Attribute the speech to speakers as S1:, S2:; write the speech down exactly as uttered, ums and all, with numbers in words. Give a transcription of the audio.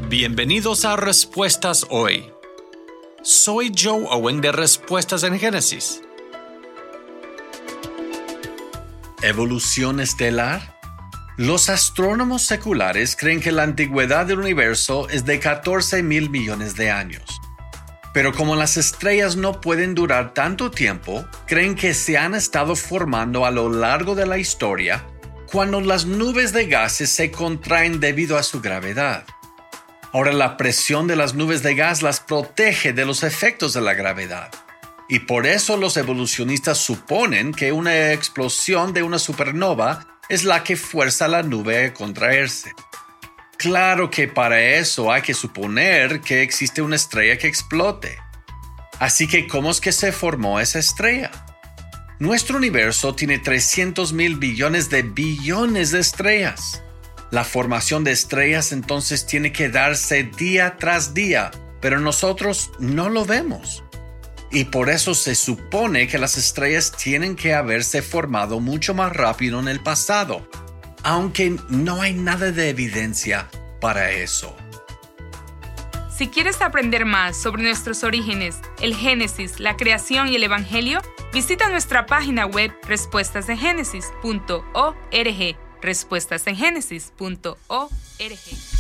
S1: Bienvenidos a Respuestas Hoy. Soy Joe Owen de Respuestas en Génesis. ¿Evolución estelar? Los astrónomos seculares creen que la antigüedad del universo es de catorce mil millones de años. Pero como las estrellas no pueden durar tanto tiempo, creen que se han estado formando a lo largo de la historia cuando las nubes de gases se contraen debido a su gravedad. Ahora la presión de las nubes de gas las protege de los efectos de la gravedad. Y por eso los evolucionistas suponen que una explosión de una supernova es la que fuerza a la nube a contraerse. Claro que para eso hay que suponer que existe una estrella que explote. Así que, ¿cómo es que se formó esa estrella? Nuestro universo tiene trescientos mil billones de billones de estrellas. La formación de estrellas entonces tiene que darse día tras día, pero nosotros no lo vemos. Y por eso se supone que las estrellas tienen que haberse formado mucho más rápido en el pasado, aunque no hay nada de evidencia para eso.
S2: Si quieres aprender más sobre nuestros orígenes, el Génesis, la creación y el Evangelio, visita nuestra página web respuestas en génesis punto org. respuestas en génesis punto org.